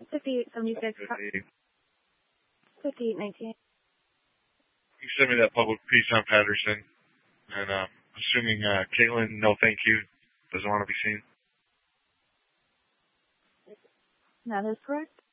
5876. 5819. You send me that public piece on Patterson. And assuming Caitlin, no thank you, doesn't want to be seen. That is correct.